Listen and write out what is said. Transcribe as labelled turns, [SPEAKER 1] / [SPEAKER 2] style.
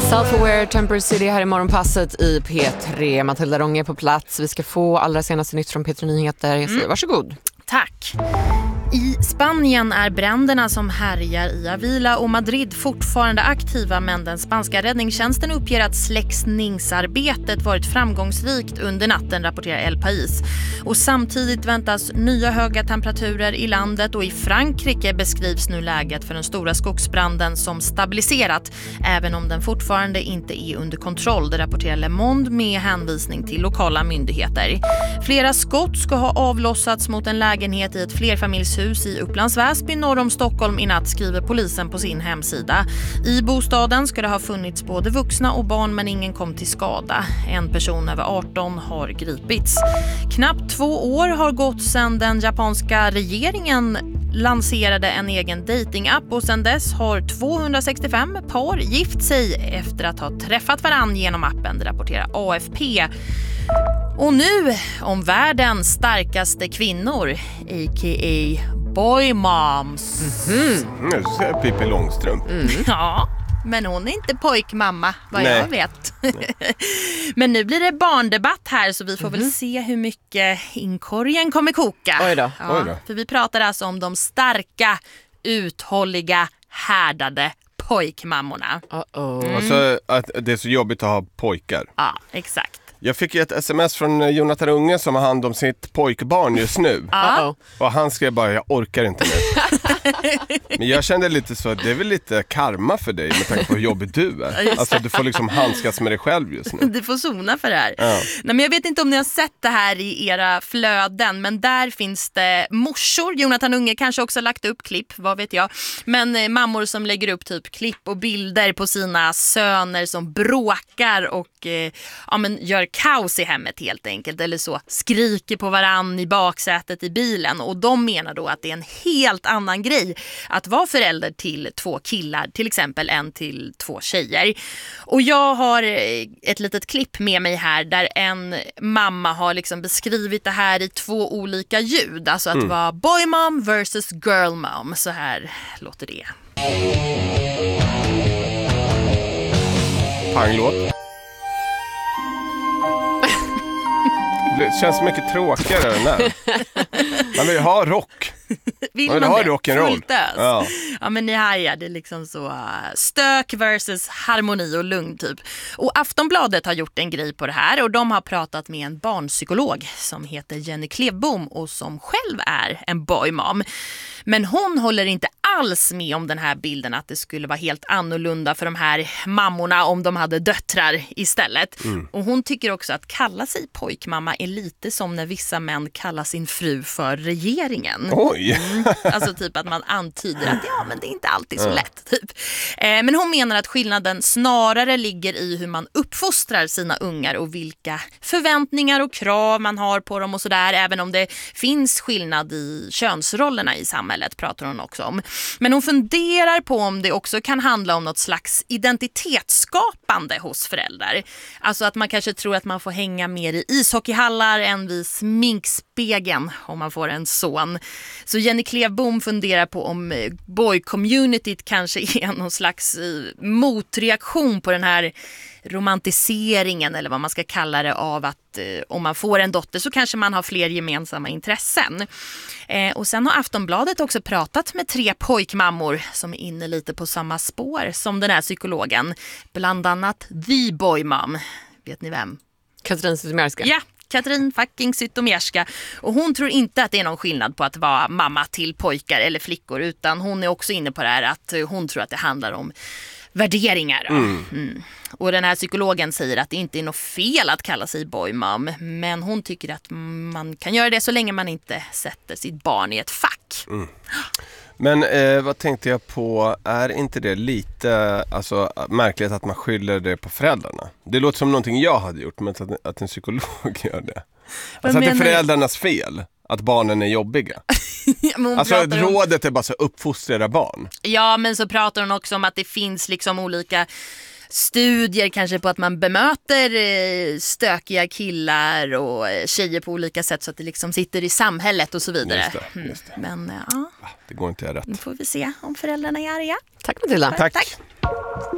[SPEAKER 1] Self-Aware, Temporary City här i morgonpasset i P3. Matilda Ronge på plats. Vi ska få allra senaste nytt från P3 Nyheter. Jag säger varsågod.
[SPEAKER 2] Tack. I Spanien är bränderna som härjar i Avila och Madrid fortfarande aktiva, men den spanska räddningstjänsten uppger att släckningsarbetet varit framgångsrikt under natten, rapporterar El País. Och samtidigt väntas nya höga temperaturer i landet, och i Frankrike beskrivs nu läget för den stora skogsbranden som stabiliserat, även om den fortfarande inte är under kontroll. Det rapporterar Le Monde med hänvisning till lokala myndigheter. Flera skott ska ha avlossats mot en lägenhet i ett flerfamiljshus i Upplands Väsby norr om Stockholm i natt, skriver polisen på sin hemsida. I bostaden ska det ha funnits både vuxna och barn, men ingen kom till skada. En person över 18 har gripits. Knappt 2 år har gått sedan den japanska regeringen lanserade en egen datingapp, och sedan dess har 265 par gift sig efter att ha träffat varann genom appen, det rapporterar AFP. Och nu om världens starkaste kvinnor, a.k.a. boy moms.
[SPEAKER 3] Nu ser Pippi Långstrump.
[SPEAKER 2] Ja, men hon är inte pojkmamma, vad jag vet. Men nu blir det barndebatt här, så vi får väl se hur mycket inkorgen kommer koka.
[SPEAKER 1] Oj då.
[SPEAKER 2] Ja, för vi pratar alltså om de starka, uthålliga, härdade pojkmammorna.
[SPEAKER 3] Alltså att det är så jobbigt att ha pojkar.
[SPEAKER 2] Ja, exakt.
[SPEAKER 3] Jag fick ju ett sms från Jonathan Unge som har hand om sitt pojkbarn just nu. Och han skrev bara, jag orkar inte nu. Men jag kände lite så, det är väl lite karma för dig med tanke på hur jobbig du är. Alltså du får liksom handskas med dig själv just nu.
[SPEAKER 2] Du får sona för det här.
[SPEAKER 3] Ja.
[SPEAKER 2] Nej, men jag vet inte om ni har sett det här i era flöden, men där finns det morsor. Jonathan Unge kanske också lagt upp klipp, vad vet jag. Men mammor som lägger upp typ klipp och bilder på sina söner som bråkar och gör kaos i hemmet helt enkelt, eller så skriker på varann i baksätet i bilen, och de menar då att det är en helt annan grej att vara förälder till 2 killar till exempel än till 2 tjejer. Och jag har ett litet klipp med mig här där en mamma har liksom beskrivit det här i 2 olika ljud, alltså att vara boy mom versus girl mom. Så här låter det.
[SPEAKER 3] Panglåt. Det känns mycket tråkigare än där. Man vill ha rock.
[SPEAKER 2] Vill
[SPEAKER 3] man ha rock'n'roll?
[SPEAKER 2] Ja, men ni hajar, det är liksom så stök versus harmoni och lugn typ. Och Aftonbladet har gjort en grej på det här, och de har pratat med en barnpsykolog som heter Jenny Klevbom och som själv är en boymom. Men hon håller inte alls med om den här bilden att det skulle vara helt annorlunda för de här mammorna om de hade döttrar istället. Och hon tycker också att kalla sig pojkmamma är lite som när vissa män kallar sin fru för regeringen.
[SPEAKER 3] Oj!
[SPEAKER 2] Alltså typ att man antyder att men det är inte alltid så lätt typ. Men hon menar att skillnaden snarare ligger i hur man uppfostrar sina ungar och vilka förväntningar och krav man har på dem och sådär, även om det finns skillnad i könsrollerna i samhället, pratar hon också om. Men hon funderar på om det också kan handla om något slags identitetsskapande hos föräldrar. Alltså att man kanske tror att man får hänga mer i ishockeyhallar än vid sminkspegeln om man får en son. Så Jenny Klevbom funderar på om boy-communityt kanske är någon slags motreaktion på den här romantiseringen, eller vad man ska kalla det, av att om man får en dotter så kanske man har fler gemensamma intressen. Och sen har Aftonbladet också pratat med 3 pojkmammor som är inne lite på samma spår som den här psykologen. Bland annat The Boy Mom. Vet ni vem?
[SPEAKER 1] Katrin Zytomierska.
[SPEAKER 2] Ja, Katrin fucking Zytomierska. Och hon tror inte att det är någon skillnad på att vara mamma till pojkar eller flickor, utan hon är också inne på det här att hon tror att det handlar om värderingar. Och den här psykologen säger att det inte är något fel att kalla sig boymom, men hon tycker att man kan göra det så länge man inte sätter sitt barn i ett fack.
[SPEAKER 3] Men vad tänkte jag på, är inte det lite märkligt att man skyller det på föräldrarna? Det låter som någonting jag hade gjort, men att en psykolog gör det. Alltså att det är föräldrarnas fel att barnen är jobbiga. Alltså rådet är bara så uppfostra era barn.
[SPEAKER 2] Ja, men så pratar hon också om att det finns liksom olika studier kanske på att man bemöter stökiga killar och tjejer på olika sätt så att det liksom sitter i samhället och så vidare.
[SPEAKER 3] Just det.
[SPEAKER 2] Men
[SPEAKER 3] det går inte rätt.
[SPEAKER 2] Nu får vi se om föräldrarna är arga.
[SPEAKER 1] Tack Matilda.
[SPEAKER 3] Tack.